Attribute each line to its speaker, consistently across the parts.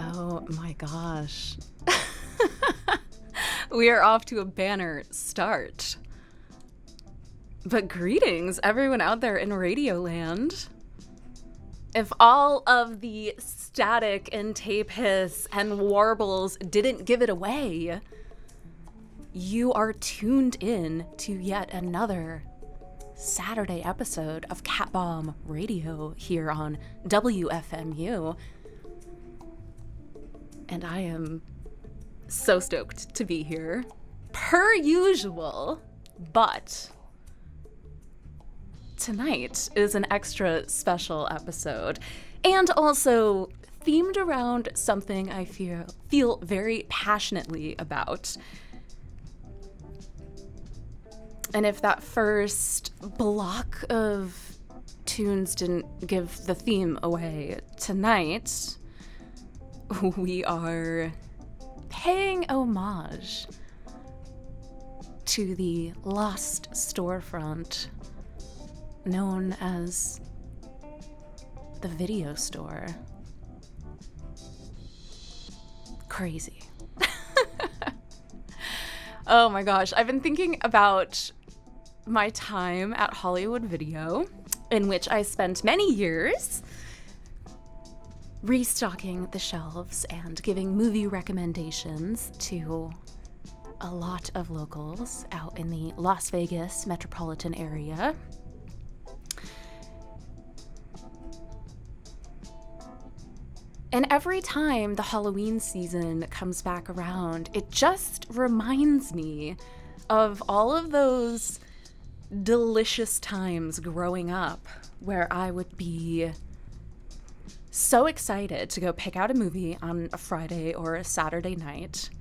Speaker 1: Oh my gosh. We are off to a banner start. But greetings, everyone out there in Radioland. If all of the static and tape hiss and warbles didn't give it away, you are tuned in to yet another Saturday episode of Cat Bomb Radio here on WFMU. And I am so stoked to be here, per usual, but tonight is an extra special episode, and also themed around something I feel very passionately about. And if that first block of tunes didn't give the theme away, tonight we are paying homage to the lost storefront known as the video store. Crazy. Oh my gosh, I've been thinking about my time at Hollywood Video, in which I spent many years restocking the shelves and giving movie recommendations to a lot of locals out in the Las Vegas metropolitan area. And every time the Halloween season comes back around, it just reminds me of all of those delicious times growing up where I would be so excited to go pick out a movie on a Friday or a Saturday night.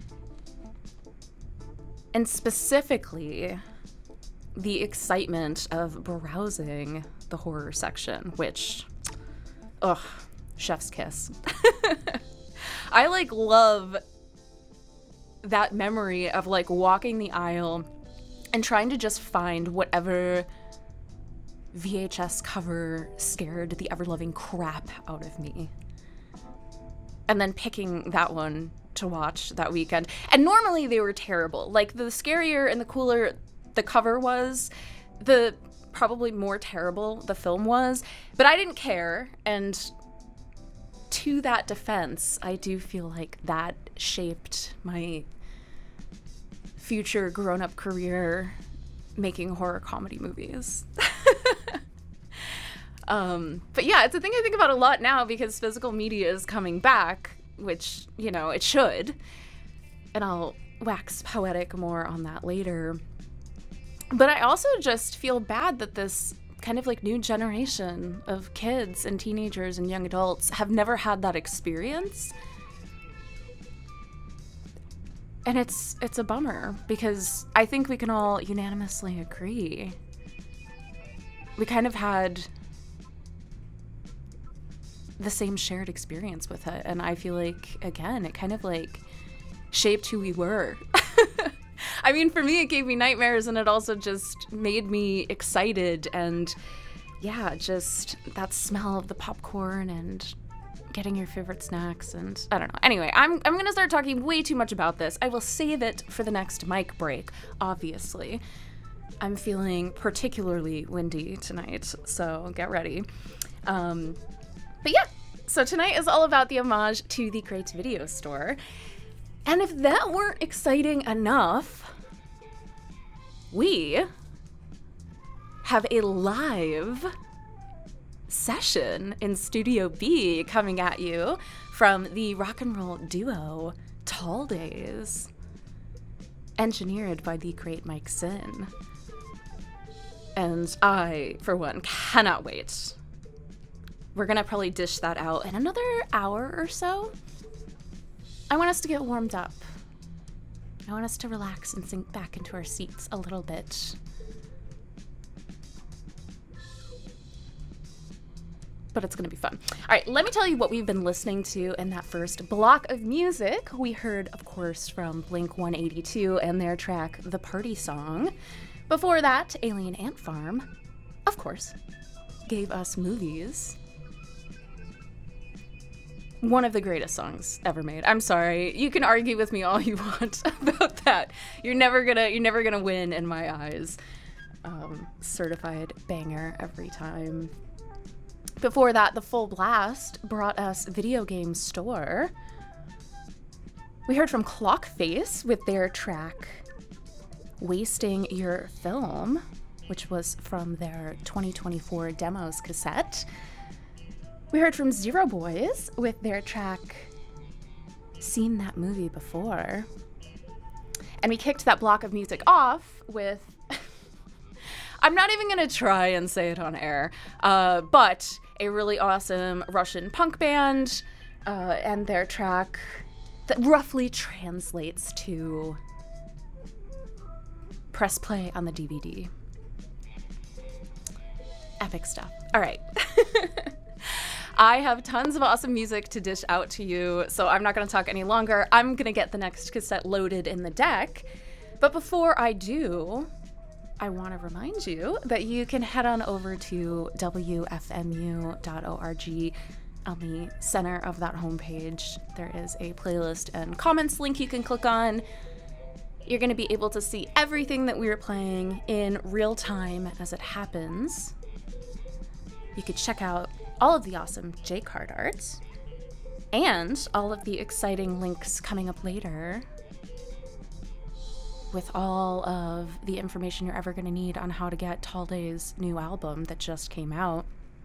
Speaker 1: And specifically, the excitement of browsing the horror section, which, chef's kiss. I love that memory of walking the aisle and trying to just find whatever VHS cover scared the ever-loving crap out of me, and then picking that one to watch that weekend. And normally they were terrible. The scarier and the cooler the cover was, the probably more terrible the film was, but I didn't care. And to that defense, I do feel like that shaped my future grown-up career making horror comedy movies. But yeah, it's a thing I think about a lot now because physical media is coming back, which, it should. And I'll wax poetic more on that later. But I also just feel bad that this kind of new generation of kids and teenagers and young adults have never had that experience. And it's a bummer because I think we can all unanimously agree. We kind of had the same shared experience with it, and I feel again, it kind of shaped who we were. I mean, for me, it gave me nightmares, and it also just made me excited, and yeah, just that smell of the popcorn and getting your favorite snacks, and I don't know. Anyway, I'm gonna start talking way too much about this. I will save it for the next mic break, obviously. I'm feeling particularly windy tonight, so get ready. But yeah, so tonight is all about the homage to the great video store. And if that weren't exciting enough, we have a live session in Studio B coming at you from the rock and roll duo Tall Days, engineered by the great Mike Sin. And I, for one, cannot wait. We're gonna probably dish that out in another hour or so. I want us to get warmed up. I want us to relax and sink back into our seats a little bit. But it's gonna be fun. All right, let me tell you what we've been listening to in that first block of music. We heard, of course, from Blink-182 and their track, The Party Song. Before that, Alien Ant Farm, of course, gave us Movies. one of the greatest songs ever made. I'm sorry. You can argue with me all you want about that. You're never gonna win in my eyes. Certified banger every time. Before that, The Full Blast brought us Video Game Store. We heard from Clockface with their track Wasting Your Film, which was from their 2024 Demos cassette. We heard from Zero Boys with their track Seen That Movie Before. And we kicked that block of music off with I'm not even going to try and say it on air, but a really awesome Russian punk band and their track that roughly translates to press play on the DVD. Epic stuff. All right. I have tons of awesome music to dish out to you, so I'm not going to talk any longer. I'm going to get the next cassette loaded in the deck. But before I do, I want to remind you that you can head on over to wfmu.org. On the center of that homepage, there is a playlist and comments link you can click on. You're going to be able to see everything that we are playing in real time as it happens. You could check out all of the awesome J-Card art and all of the exciting links coming up later with all of the information you're ever going to need on how to get Talday's new album that just came out.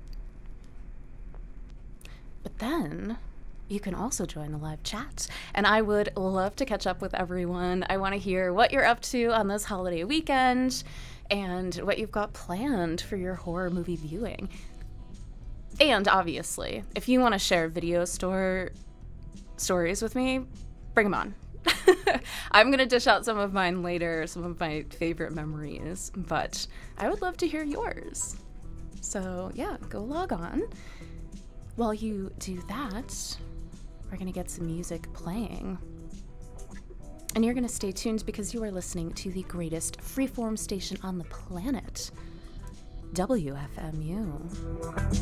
Speaker 1: But then you can also join the live chat, and I would love to catch up with everyone. I want to hear what you're up to on this holiday weekend and what you've got planned for your horror movie viewing. And obviously, if you want to share video store stories with me, bring them on. I'm going to dish out some of mine later, some of my favorite memories, but I would love to hear yours. So yeah, go log on. While you do that, we're going to get some music playing. And you're going to stay tuned because you are listening to the greatest freeform station on the planet, WFMU.